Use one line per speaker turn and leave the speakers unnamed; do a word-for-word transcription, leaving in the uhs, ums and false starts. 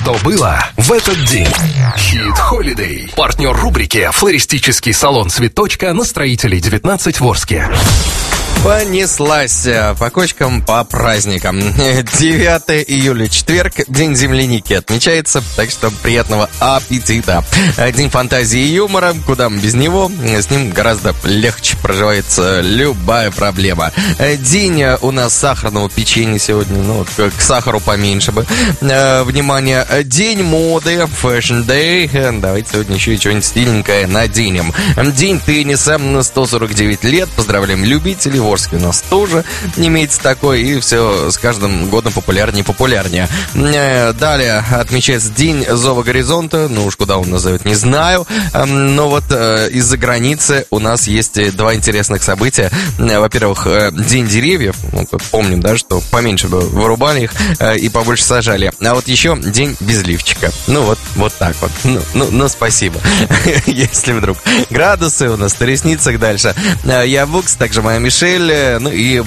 что было в этот день. Хит Холидей. Партнер рубрики «Флористический салон Цветочка» на Строителей девятнадцать в Орске.
Понеслась по кочкам, по праздникам. девятое июля, четверг, День земляники отмечается, так что приятного аппетита. День фантазии и юмора, куда без него, с ним гораздо легче проживается любая проблема. День у нас сахарного печенья сегодня, ну, к сахару поменьше бы. Внимание, День моды, Fashion Day, давайте сегодня еще и что-нибудь стильненькое наденем. День тенниса, сто сорок девять лет, поздравляем любителей. В Орске у нас тоже имеется такой, и все с каждым годом популярнее и популярнее. Далее отмечается День Зова Горизонта, ну уж куда он назовет, не знаю, но вот из-за границы у нас есть два интересных события. Во-первых, День деревьев, ну, помним, да, что поменьше бы вырубали их и побольше сажали, а вот еще День без лифчика. Ну вот, вот так вот, ну, ну, ну спасибо, если вдруг. Градусы у нас на ресницах дальше. Я Букс, также моя Мишель, ну и